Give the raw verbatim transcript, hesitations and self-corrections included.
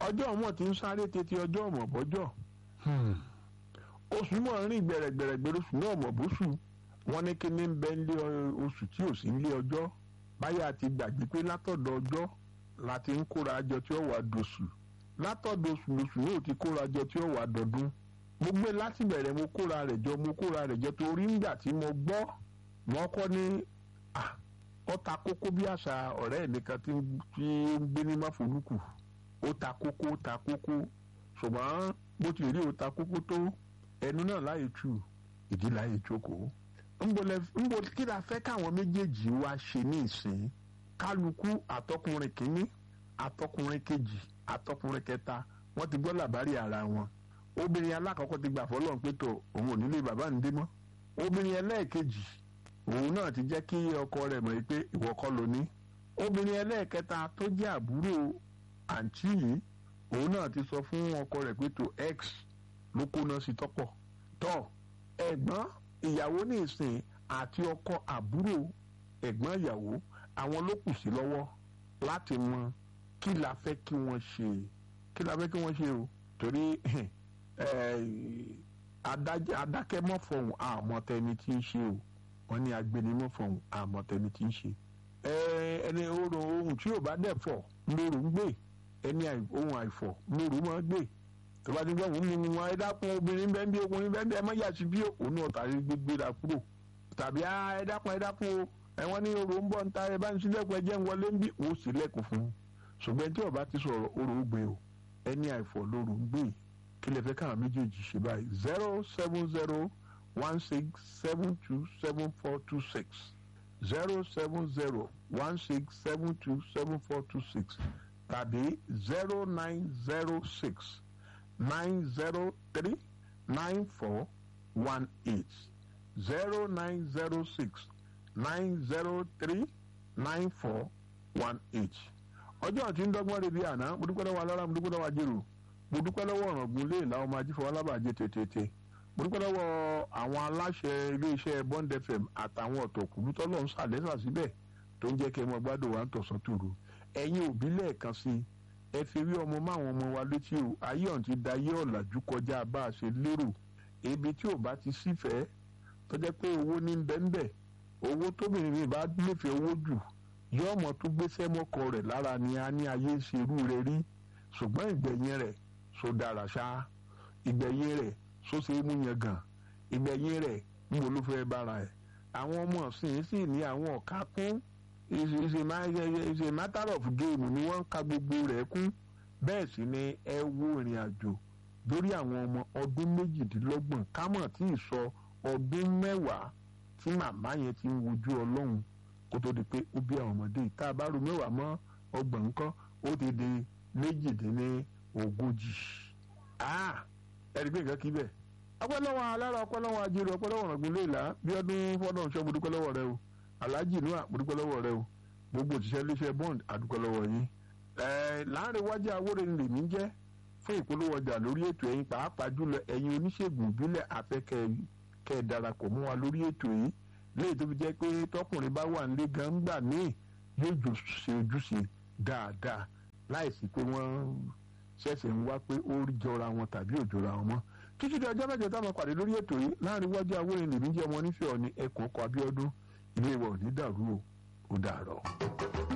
ọjọ́ ọmọ tí ń sáré tètè ọjọ́ ọmọ bọ́jọ́ oṣù mọ̀ rìn gbẹ̀rẹ̀gbẹ̀rẹ̀gbẹ̀rẹ̀ oṣù náà mọ̀ bóṣù wọ́n ní kí ní ń bẹ nílé oṣù tí ò sí nílé ọjọ́ báyà ti gbàgbé pé látọ̀dọ̀ ọjọ́ la ti ń kóra jọ tí ó wà dòṣù látọ̀dọ̀ oṣù lóṣù náà ti kóra jọ tí ó wà dọ̀dún mo gbé láti bẹ̀rẹ̀ mo kóra rẹ̀ jọ mo kóra rẹ̀ jọ torí ńgbà tí mo gbọ́ wọ́n kọ́ ní ó ta kókó bí àṣà ọ̀rẹ́ nìkan tí ń gbé ní máfolúkù ó ta kókó ó ta kókó ṣùgbọ́n bó ti rí ó ta kókó tó ẹnu náà láyé tù ìdí láyé jókòó ńbo kí la fẹ́ káwọn méjèèjì wá ṣe ní ìsìn kálukú àtọkùnrin kìíní àtọkùnrin kejì àtọkùnrin kẹta wọ́n ti gbọ́ làbárí ara wọn obìnrin alákọ̀ọ́kọ́ ti gbà fọlọ́run pé tó òun ò nílé bàbá ń dé mọ́ obìnrin ẹlẹ́ẹ̀kejì òun náà ti jẹ́ kí ọkọ rẹ̀ mọ̀ pé ìwọ kọ́ ló ní obìnrin ẹlẹ́ẹ̀kẹta tó jẹ́ àbúrò àǹtí yìí òun náà ti sọ fún ọkọ rẹ̀ pé tó x ló kó náà sí tọ́pọ̀ tọ́ ẹ̀gbọ́n ìyàwó ní ìsìn àti ọkọ àbúrò ẹ̀gbọ́n ìyàwó àwọn ló kù sí lọ́wọ́ láti mọ kí la fẹ́ kí wọ́n ṣe kí la fẹ́ kí wọ́n ṣe o torí adákẹ́mọ́ fọ̀hún àmọ́tẹ́ni tí ń ṣe o wọ́n ní agbẹnimọ́ fọ̀hún àmọ́tẹ́ni tí ń ṣe ẹni ohun ohun tí yóò bá dẹ̀ fọ̀ lóru ń gbé ẹni ohun àìfọ̀ lóru máa gbé tó bá ti gbọ́ wọn mú wọn ẹ dákun obìnrin bẹ́ẹ̀ bí ọkùnrin bẹ́ẹ̀ bí ẹ má yà sí bí òun náà tàbí gbégbéra kúrò tàbí ẹ dákun ẹ dákun o ẹ̀wọ̀n ní orò ń bọ̀ ń ta ẹ bá ń sílẹ̀kùn ẹ jẹ́ ń wọlé ń bí òun sílẹ̀kùn fún un ṣùgbọ́n tí ọba ti sọ̀rọ̀ orò ó gbé o ẹni àìfọ̀ lóru ń gbé kí lè fẹ́ káwọn méjèèjì ṣe báyìí zero seven zero one six seven two seven four two six zero seven zero one six seven two seven four two six tàbí zero nine zero six nine zero three nine four one eight zero nine zero six nine zero three nine four one eight. ọjọ́ àti ń dọ́gbọ́n rẹ̀ bí àná mo dúpẹ́ lọ́wọ́ alára mo dúpẹ́ lọ́wọ́ ajérò mo dúpẹ́ lọ́wọ́ ọ̀ràngún lé ìlà ọmọ ajífọwọ́ alábàájẹ́ tètè mo dúpẹ́ lọ́wọ́ àwọn aláṣẹ iléeṣẹ́ Bond F M àtàwọn ọ̀tọ̀kùnrin tọ́lọ́ ń sàlẹ́sà síbẹ̀ tó ń jẹ́ kí ẹ mọ gbádùn wa ń tọ̀sán tòru ẹ̀yin òbí lẹ́ẹ̀kan sí i ẹ fi rí ọmọ máwọn ọmọ wa létí o ayé ọ̀hún ti da ayé ọ̀làjú kọjá bá a ṣe lérò ibi tí ò bá ti sífẹ̀ẹ́ tó jẹ́ pé owó ní bẹ́ńbẹ́ owó tóbìnrin mi bá nífẹ̀ẹ́ owó jù yóò mọ̀ tó gbéṣẹ́ mọ́kọ rẹ̀ lára ni a ní ayé ṣerú rẹ̀ rí ṣùgbọ́n ìgbẹ̀yìn rẹ̀ so dára ṣá ìgbẹ̀yìn rẹ̀ so ṣe é mú yẹn gàn ìgbẹ̀yìn rẹ̀ níbo ló fẹ́ bára ẹ̀ àwọn ọmọ ọ̀sìn sì ní àwọn ọ̀ká kún is a matter of game ni wọ́n ń ka gbogbo rẹ̀ kún bẹ́ẹ̀ sì ni ẹ wo ìrìn àjò lórí àwọn ọmọ ọdún méjìdínlọ́gbọ̀n kámọ̀ tí ì sọ ọdún mẹ́wàá tí màmá yẹn ti ń wojú ọlọ́run kó tó di pé ó bí àwọn ọmọdé yìí tá a bá ro mẹ́wàá mọ́ ọgbọ̀n nǹkan ó ti di méjìdínlógójì ẹ̀rí pé nǹkan kí bẹ́ẹ̀. ọpẹ́lọ́wọ́ alára ọpẹ́lọ́wọ́ ajérò ọpẹ́lọ́wọ́ ọ̀rọ̀gbìn léèlà bí ọdún fọ́dún ṣọ́ mo dúpẹ́ lọ́wọ́ rẹ o alhaji nua mo dúpẹ́ lọ́wọ́ rẹ o gbogbo òṣìṣẹ́ iléeṣẹ́ Bond àdúpẹ́ lọ́wọ́ yín. láàrin wájú awóre ni lèmi jẹ́ fún ìpolówó ọjà lórí ètò ẹ̀yin pàápàá jùlọ ẹ̀yin oníṣègùn ìbílẹ̀ afẹ́kẹ́ kẹ́ ẹ darapọ̀ mọ́ wa lórí ètò yìí léyìí tó fi jẹ́ pé tọkùnrin bá wà nílé gan gbà míì yóò jò ṣe ojúṣe dáadáa láìsí pé wọ́n ṣẹ̀ṣẹ̀ ń wá pé ó jọra wọn tàbí ò jọra wọn mọ́ títí di ọjọ́ mẹ́jọ táwọn pàdé lórí ètò yìí láàrin wájú awóre ni lèmi jẹ́ ọmọ onífẹ́ ọ̀ni ẹkùn ọkọ̀ Abíọ́dún ilé wa ò ní dàrú o ó dàárọ̀.